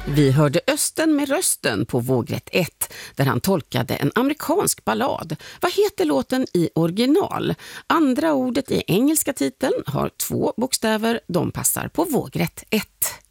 Vi hörde Östen med rösten på vågrätt 1 där han tolkade en amerikansk ballad. Vad heter låten i original? Andra ordet i engelska titeln har 2 bokstäver. De passar på vågrätt 1.